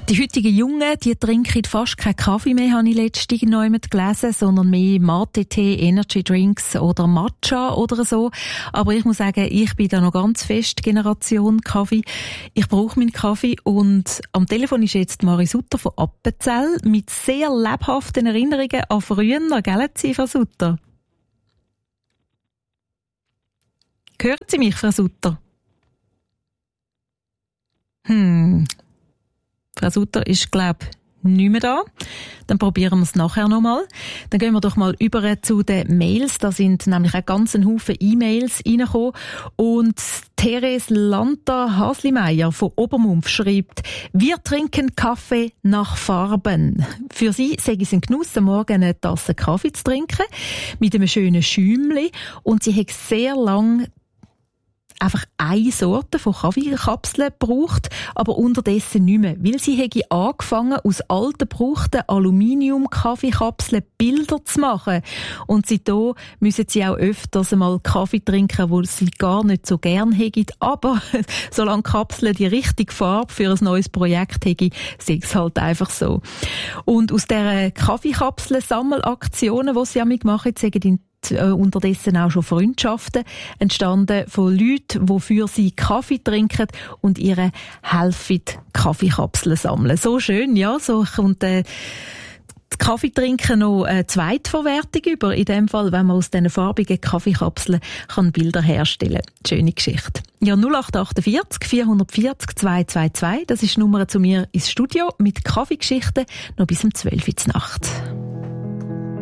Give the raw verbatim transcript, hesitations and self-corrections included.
Die heutigen Jungen, die trinken fast keinen Kaffee mehr, habe ich letztens noch jemand gelesen, sondern mehr Mate-Tee, Energy-Drinks oder Matcha oder so. Aber ich muss sagen, ich bin da noch ganz fest Generation Kaffee. Ich brauche meinen Kaffee und am Telefon ist jetzt Mari Sutter von Appenzell mit sehr lebhaften Erinnerungen an früher, gell, Sie, Frau Sutter? Hören Sie mich, Frau Sutter? Hm... Frau Sutter ist, glaube ich, nicht mehr da. Dann probieren wir es nachher nochmal. Dann gehen wir doch mal über zu den Mails. Da sind nämlich auch ganz ein Haufen E-Mails reingekommen. Und Therese Lanta-Haslimeyer von Obermumpf schreibt, wir trinken Kaffee nach Farben. Für sie sei es ein Genuss, am Morgen eine Tasse Kaffee zu trinken, mit einem schönen Schäumchen. Und sie hat sehr lange einfach eine Sorte von Kaffeekapseln gebraucht, aber unterdessen nicht mehr. Weil sie hätte angefangen, aus alten, gebrauchten Aluminium-Kaffeekapseln Bilder zu machen. Und seitdem müssen sie auch öfters einmal Kaffee trinken, wo sie gar nicht so gern hätten. Aber solange die Kapseln die richtige Farbe für ein neues Projekt hätten, sei es halt einfach so. Und aus dieser Kaffeekapseln-Sammelaktionen, die sie damit machen, sagen unterdessen auch schon Freundschaften entstanden von Leuten, die für sie Kaffee trinken und ihre helfen Kaffeekapseln sammeln. So schön, ja, so kommt äh, die Kaffee trinken noch eine Zweitverwertung über. In dem Fall, wenn man aus diesen farbigen Kaffeekapseln kann Bilder herstellen kann. Schöne Geschichte. Ja, null acht acht vier vier vier vier zwei zwei zwei, das ist die Nummer zu mir ins Studio mit Kaffeegeschichten noch bis um zwölf Uhr Nacht.